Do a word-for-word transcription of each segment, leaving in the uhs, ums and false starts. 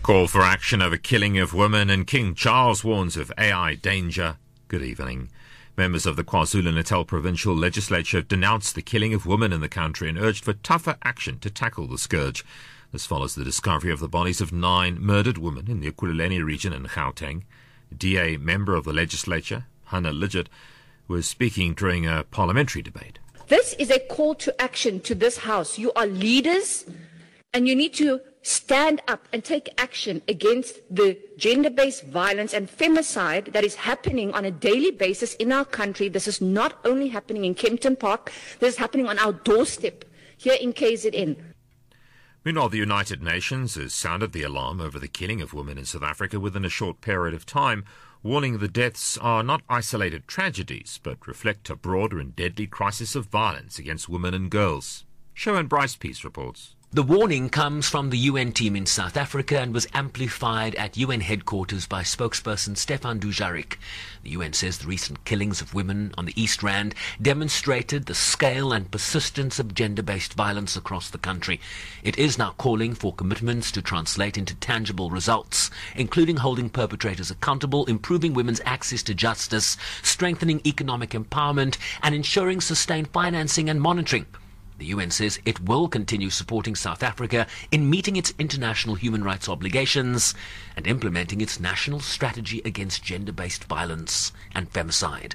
Call for action over killing of women, and King Charles warns of A I danger. Good evening. Members of the KwaZulu-Natal Provincial Legislature have denounced the killing of women in the country and urged for tougher action to tackle the scourge. This follows the discovery of the bodies of nine murdered women in the Ekurhuleni region in Gauteng. D A member of the legislature, Hannah Lidget, was speaking during a parliamentary debate. This is a call to action to this House. You are leaders and you need to stand up and take action against the gender-based violence and femicide that is happening on a daily basis in our country. This is not only happening in Kempton Park, this is happening on our doorstep here in K Z N. Meanwhile, the United Nations has sounded the alarm over the killing of women in South Africa within a short period of time, warning the deaths are not isolated tragedies, but reflect a broader and deadly crisis of violence against women and girls. Sharon Bryce Peace reports. The warning comes from the U N team in South Africa and was amplified at U N headquarters by spokesperson Stefan Dujarric. The U N says the recent killings of women on the East Rand demonstrated the scale and persistence of gender-based violence across the country. It is now calling for commitments to translate into tangible results, including holding perpetrators accountable, improving women's access to justice, strengthening economic empowerment, and ensuring sustained financing and monitoring. The U N says it will continue supporting South Africa in meeting its international human rights obligations and implementing its national strategy against gender-based violence and femicide.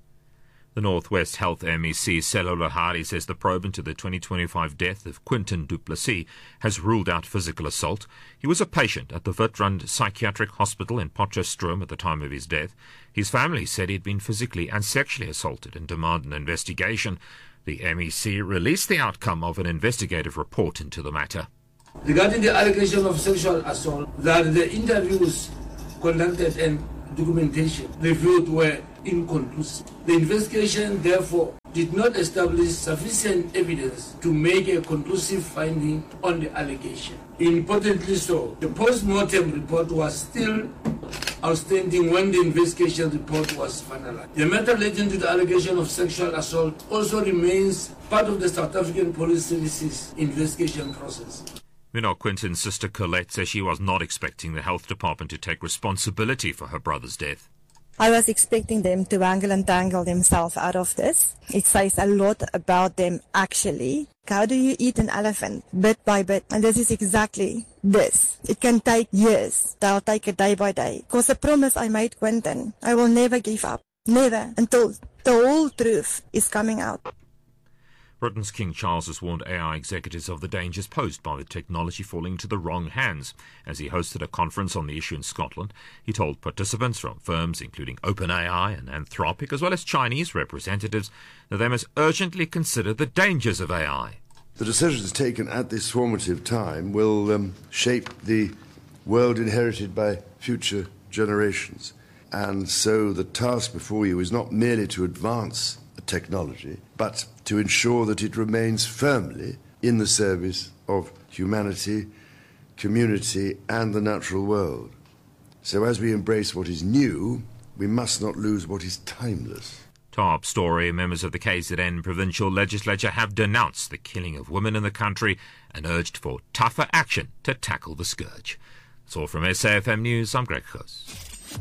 The Northwest Health M E C, Sello Lahari, says the probe into the twenty twenty-five death of Quinton du Plessis has ruled out physical assault. He was a patient at the Wittrand Psychiatric Hospital in Potchefstroom at the time of his death. His family said he'd been physically and sexually assaulted and demand an investigation. The M E C released the outcome of an investigative report into the matter. Regarding the allegation of sexual assault, that the interviews conducted and documentation reviewed were inconclusive. The investigation, therefore, did not establish sufficient evidence to make a conclusive finding on the allegation. Importantly so, the post-mortem report was still outstanding when the investigation report was finalized. The matter relating to the allegation of sexual assault also remains part of the South African Police Service's investigation process. Meanwhile, Quinton's sister Colette says she was not expecting the health department to take responsibility for her brother's death. I was expecting them to wangle and tangle themselves out of this. It says a lot about them, actually. How do you eat an elephant? Bit by bit. And this is exactly this. It can take years. I'll take it day by day. Because the promise I made Quinton, I will never give up. Never. Until the whole truth is coming out. Britain's King Charles has warned A I executives of the dangers posed by the technology falling into the wrong hands. As he hosted a conference on the issue in Scotland, he told participants from firms including OpenAI and Anthropic, as well as Chinese representatives, that they must urgently consider the dangers of A I. The decisions taken at this formative time will um, shape the world inherited by future generations. And so the task before you is not merely to advance the technology, but to ensure that it remains firmly in the service of humanity, community, and the natural world. So as we embrace what is new, we must not lose what is timeless. Top story. Members of the K Z N Provincial Legislature have denounced the killing of women in the country and urged for tougher action to tackle the scourge. That's all from S A F M News. I'm Greg Khoos.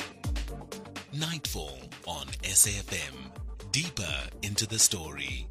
Nightfall on S A F M. Deeper into the story.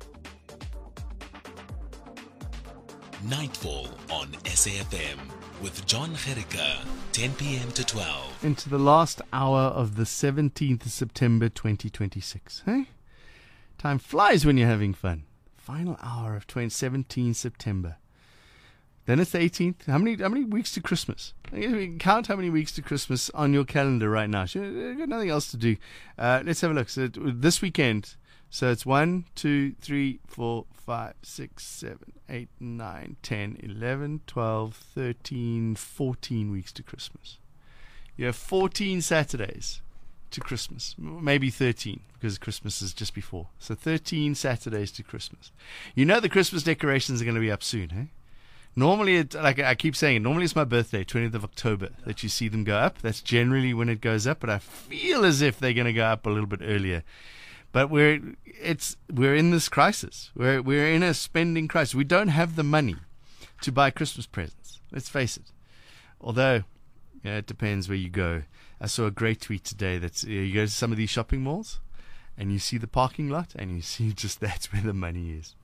Nightfall on S A F M with John Gericke, ten p.m. to twelve. Into the last hour of the seventeenth of September twenty twenty-six. Hey? Time flies when you're having fun. Final hour of seventeenth September. Then it's the eighteenth. How many how many weeks to Christmas? I guess we can count how many weeks to Christmas on your calendar right now. You've got nothing else to do. Uh, let's have a look. So this weekend, so it's one, two, three, four, five, six, seven, eight, nine, ten, eleven, twelve, thirteen, fourteen weeks to Christmas. You have fourteen Saturdays to Christmas. Maybe thirteen, because Christmas is just before. So thirteen Saturdays to Christmas. You know the Christmas decorations are going to be up soon, eh? Normally, it, like I keep saying, normally it's my birthday, twentieth of October, that you see them go up. That's generally when it goes up, but I feel as if they're going to go up a little bit earlier. But we're it's we're in this crisis. We're we're in a spending crisis. We don't have the money to buy Christmas presents. Let's face it. Although Yeah, it depends where you go. I saw a great tweet today that uh, you go to some of these shopping malls and you see the parking lot and you see just that's where the money is.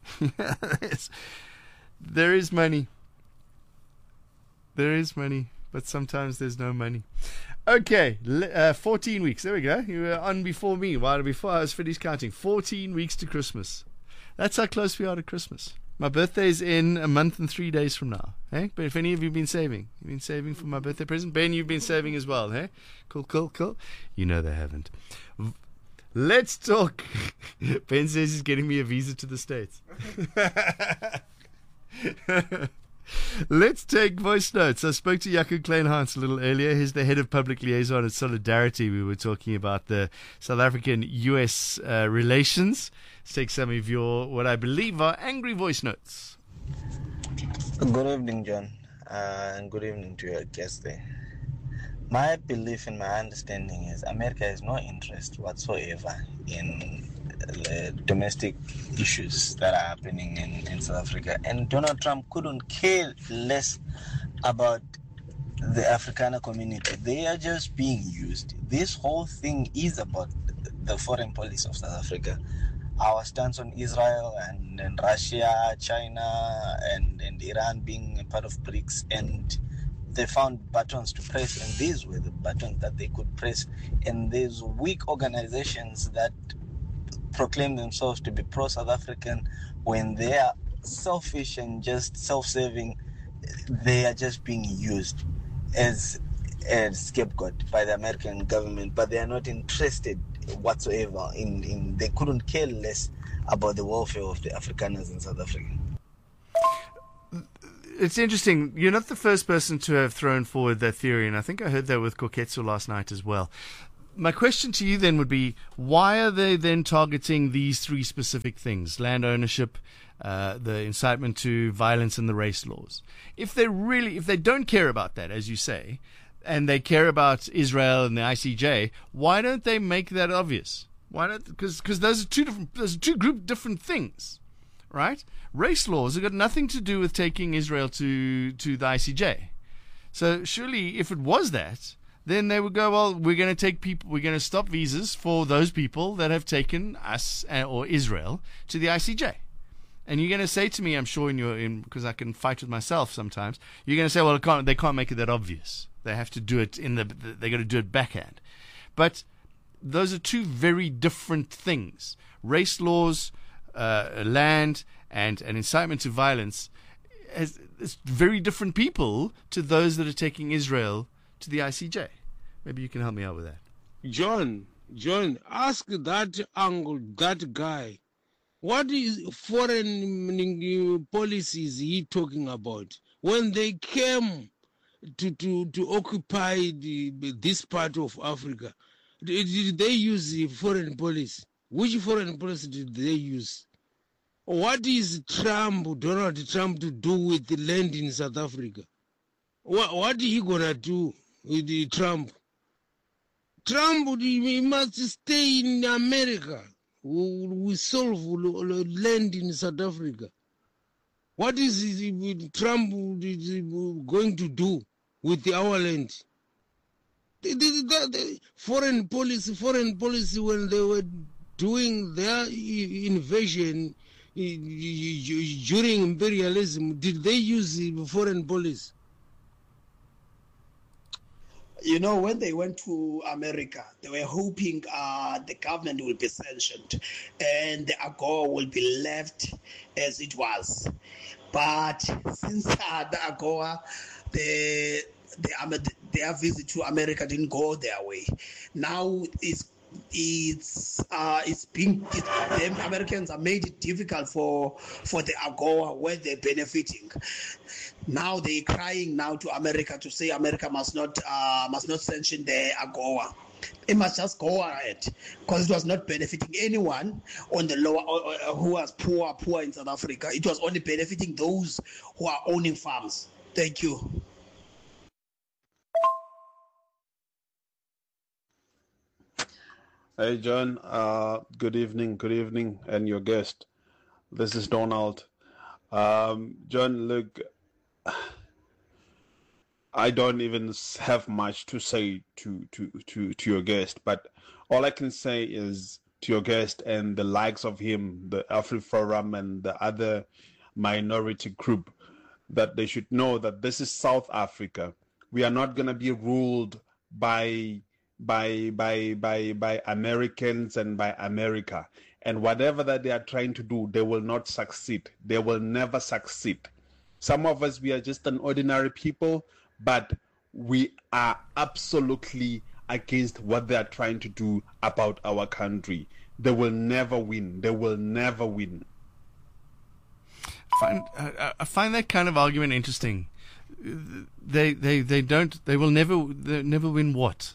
There is money. There is money, but sometimes there's no money. Okay, uh, fourteen weeks. There we go. You were on before me. While before I was finished counting. fourteen weeks to Christmas. That's how close we are to Christmas. My birthday's in a month and three days from now. Hey, but if any of you have been saving, you've been saving for my birthday present. Ben, you've been saving as well. Hey, cool, cool, cool. You know they haven't. Let's talk. Ben says he's getting me a visa to the States. Let's take voice notes. I spoke to Jaco Kleinhans a little earlier. He's the head of public liaison at Solidarity. We were talking about the South African U S uh, relations. Let's take some of your, what I believe are angry voice notes. Good evening, John, uh, and good evening to your guest there. My belief and my understanding is America has no interest whatsoever in uh, domestic issues that are happening in, in South Africa. And Donald Trump couldn't care less about the Afrikaner community. They are just being used. This whole thing is about the foreign policy of South Africa. Our stance on Israel and, and Russia, China, and, and Iran being a part of BRICS, and they found buttons to press, and these were the buttons that they could press. And these weak organizations that proclaim themselves to be pro-South African, when they are selfish and just self-serving, they are just being used as a scapegoat by the American government, but they are not interested whatsoever in, in they couldn't care less about the welfare of the Afrikaners in South Africa. It's interesting. You're not the first person to have thrown forward that theory, and I think I heard that with Koketso last night as well. My question to you then would be, why are they then targeting these three specific things? Land ownership, uh, the incitement to violence, and the race laws. If they really, if they don't care about that, as you say, and they care about Israel and the I C J, why don't they make that obvious? Why don't? Because because those are two different, those are two group different things, right? Race laws have got nothing to do with taking Israel to to the I C J. So surely, if it was that, then they would go, well, we're going to take people, we're going to stop visas for those people that have taken us uh, or Israel to the I C J. And you're going to say to me, I'm sure in your, in because I can fight with myself sometimes, you're going to say, well, it can't, they can't make it that obvious. They have to do it in the, they got to do it backhand. But those are two very different things. Race laws, uh, land, and an incitement to violence has, it's very different people to those that are taking Israel to the I C J. Maybe you can help me out with that. John, John, ask that uncle, that guy, what is foreign policies he talking about? When they came to, to, to occupy the, this part of Africa, did they use the foreign policy? Which foreign policy did they use? What is Trump, Donald Trump, to do with the land in South Africa? What, what he gonna do with the Trump? Trump, he must stay in America. We solve land in South Africa. What is Trump going to do with our land? The, the, the, the foreign policy, foreign policy, when they were doing their invasion during imperialism, did they use foreign policy? You know, when they went to America, they were hoping uh, the government will be sanctioned and the AGOA will be left as it was. But since uh, the AGOA, the, the, their visit to America didn't go their way, now it's it's uh, it's being it, the Americans have made it difficult for for the AGOA where they're benefiting. Now they're crying now to America to say America must not uh, must not sanction the AGOA. It must just go ahead because it was not benefiting anyone on the lower uh, who was poor poor in South Africa. It was only benefiting those who are owning farms. Thank you. Hey, John. Uh, good evening. Good evening, and your guest. This is Donald. Um, John, look, I don't even have much to say to, to, to, to your guest, but all I can say is to your guest and the likes of him, the AfriForum and the other minority group, that they should know that this is South Africa. We are not going to be ruled by by by by by Americans and by America. And whatever that they are trying to do, they will not succeed. They will never succeed. Some of us, we are just an ordinary people, but we are absolutely against what they are trying to do about our country. They will never win. They will never win. I find, I, I find that kind of argument interesting. They they they don't. They will never. They never win what?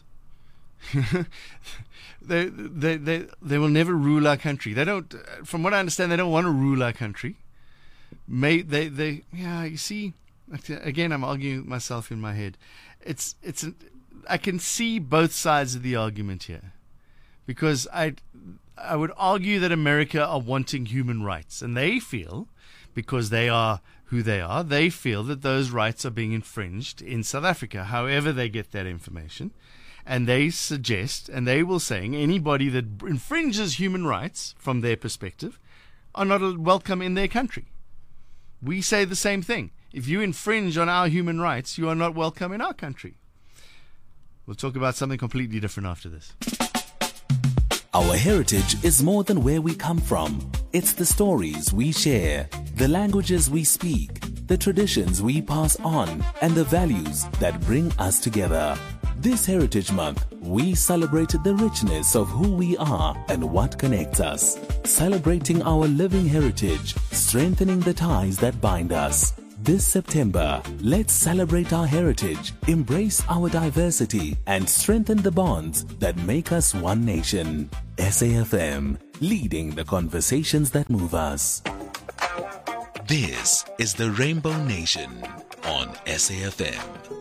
they they they they will never rule our country. They don't. From what I understand, they don't want to rule our country. May they they yeah. You see, again, I'm arguing with myself in my head. It's it's. An, I can see both sides of the argument here, because I I would argue that America are wanting human rights, and they feel, because they are who they are, they feel that those rights are being infringed in South Africa, however they get that information. And they suggest, and they will saying, anybody that infringes human rights, from their perspective, are not welcome in their country. We say the same thing. If you infringe on our human rights, you are not welcome in our country. We'll talk about something completely different after this. Our heritage is more than where we come from. It's the stories we share, the languages we speak, the traditions we pass on, and the values that bring us together. This Heritage Month, we celebrate the richness of who we are and what connects us. Celebrating our living heritage, strengthening the ties that bind us. This September, let's celebrate our heritage, embrace our diversity, and strengthen the bonds that make us one nation. S A F M, leading the conversations that move us. This is the Rainbow Nation on S A F M.